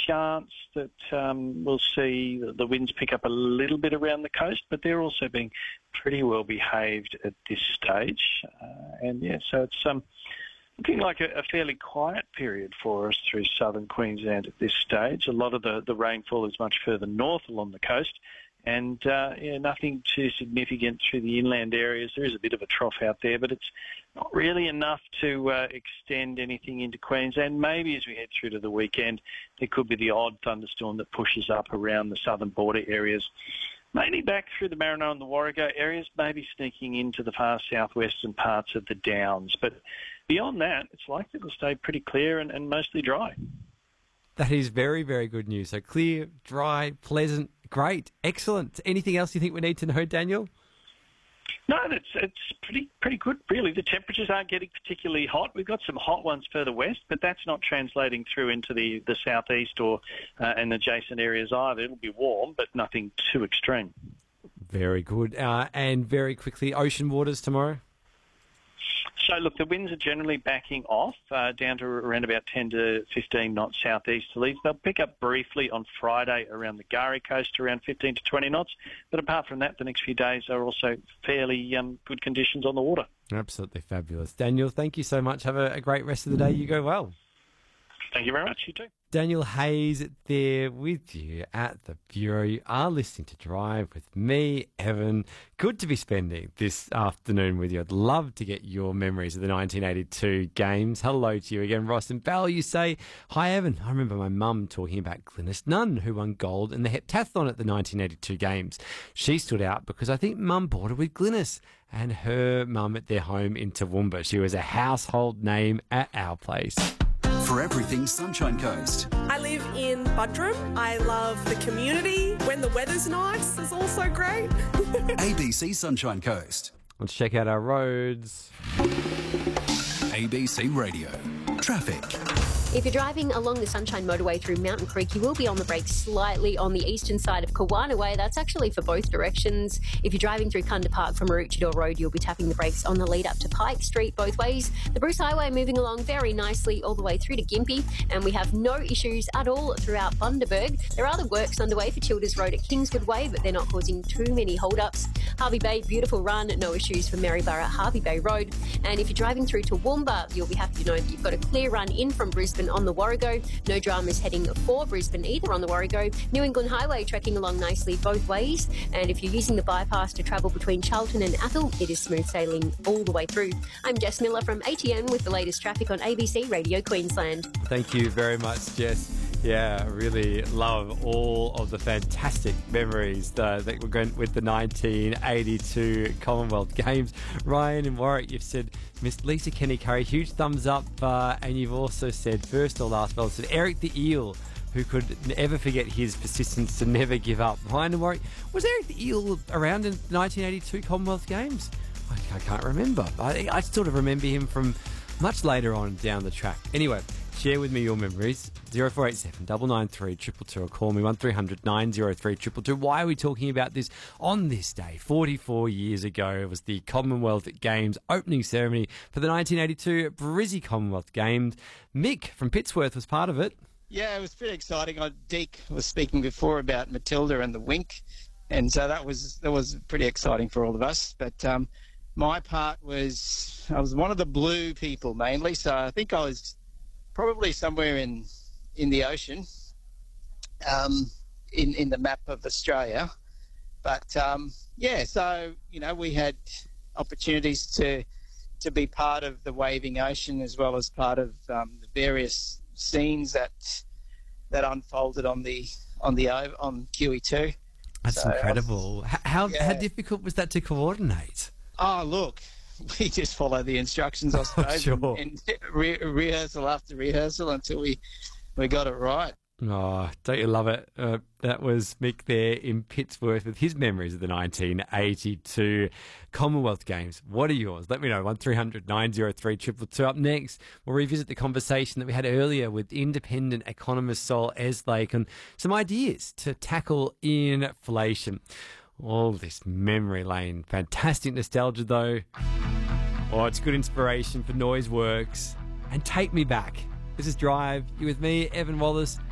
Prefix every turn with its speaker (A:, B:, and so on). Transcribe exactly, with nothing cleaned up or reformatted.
A: chance that um, we'll see the, the winds pick up a little bit around the coast, but they're also being pretty well behaved at this stage. Uh, and yeah, so it's um, looking like a, a fairly quiet period for us through southern Queensland at this stage. A lot of the, the rainfall is much further north along the coast, and uh, yeah, nothing too significant through the inland areas. There is a bit of a trough out there, but it's not really enough to uh, extend anything into Queensland. Maybe as we head through to the weekend, there could be the odd thunderstorm that pushes up around the southern border areas, mainly back through the Marino and the Warrego areas, maybe sneaking into the far southwestern parts of the Downs. But beyond that, it's likely to stay pretty clear and, and mostly dry.
B: That is very, very good news. So clear, dry, pleasant, great, excellent. Anything else you think we need to know, Daniel?
A: No, it's it's pretty pretty good, really. The temperatures aren't getting particularly hot. We've got some hot ones further west, but that's not translating through into the, the southeast or uh, and adjacent areas either. It'll be warm, but nothing too extreme.
B: Very good. Uh, and very quickly, ocean waters tomorrow?
A: So, look, the winds are generally backing off uh, down to around about ten to fifteen knots southeasterlies. They'll pick up briefly on Friday around the K'gari coast around fifteen to twenty knots. But apart from that, the next few days are also fairly um, good conditions on the water.
B: Absolutely fabulous. Daniel, thank you so much. Have a, a great rest of the day. You go well.
A: Thank you very much. You too.
B: Daniel Hayes there with you at the Bureau. You are listening to Drive with me, Evan. Good to be spending this afternoon with you. I'd love to get your memories of the nineteen eighty-two games. Hello to you again, Ross and Bell. You say, hi, Evan. I remember my mum talking about Glynis Nunn, who won gold in the heptathlon at the nineteen eighty-two games. She stood out because I think mum boarded with Glynis and her mum at their home in Toowoomba. She was a household name at our place.
C: For everything Sunshine Coast.
D: I live in Buderim. I love the community. When the weather's nice, it's also great.
C: A B C Sunshine Coast.
B: Let's check out our roads.
C: A B C Radio. Traffic.
E: If you're driving along the Sunshine Motorway through Mountain Creek, you will be on the brakes slightly on the eastern side of Kawana Way. That's actually for both directions. If you're driving through Kunda Park from Maroochydore Road, you'll be tapping the brakes on the lead up to Pike Street both ways. The Bruce Highway moving along very nicely all the way through to Gympie, and we have no issues at all throughout Bundaberg. There are the works underway for Childers Road at Kingswood Way, but they're not causing too many hold-ups. Harvey Bay, beautiful run, no issues for Maryborough Harvey Bay Road. And if you're driving through Toowoomba, you'll be happy to know that you've got a clear run in from Brisbane on the Warrego. No dramas heading for Brisbane either on the Warrego. New England Highway tracking along nicely both ways. And if you're using the bypass to travel between Charlton and Athol, it is smooth sailing all the way through. I'm Jess Miller from A T N with the latest traffic on A B C Radio Queensland.
B: Thank you very much, Jess. Yeah, I really love all of the fantastic memories uh, that were going with the nineteen eighty-two Commonwealth Games. Ryan and Warwick, you've said Miss Lisa Kenny Curry, huge thumbs up, uh, and you've also said first or last fella, said Eric the Eel, who could never forget his persistence to never give up. Ryan and Warwick, was Eric the Eel around in the nineteen eighty-two Commonwealth Games? I, I can't remember. I, I sort of remember him from much later on down the track. Anyway, share with me your memories. zero four eight seven, nine nine three, two two two or call me one three hundred, nine oh three, two two two. Why are we talking about this on this day? forty-four years ago, it was the Commonwealth Games opening ceremony for the nineteen eighty-two Brizzy Commonwealth Games. Mick from Pittsworth was part of it.
F: Yeah, it was pretty exciting. I, Deke was speaking before about Matilda and the Wink, and so that was that was pretty exciting for all of us. But um, my part was, I was one of the blue people mainly, so I think I was probably somewhere in in the ocean, um, in in the map of Australia. But um, yeah, so you know we had opportunities to to be part of the waving ocean as well as part of um, the various scenes that that unfolded on the on the on Q E two.
B: That's
F: so,
B: incredible. Um, how
F: yeah.
B: how difficult was that to coordinate?
F: Oh look, we just follow the instructions, I suppose,
B: sure.
F: and, and re- rehearsal after rehearsal until we we got it right.
B: Oh, don't you love it? Uh, that was Mick there in Pittsworth with his memories of the nineteen eighty-two Commonwealth Games. What are yours? Let me know. one three hundred, nine oh three, two two two. Up next, we'll revisit the conversation that we had earlier with independent economist Sol Eslake on some ideas to tackle inflation. All this memory lane. Fantastic nostalgia, though. Oh, it's good inspiration for Noise Works. And take me back. This is Drive. You with me, Evan Wallace.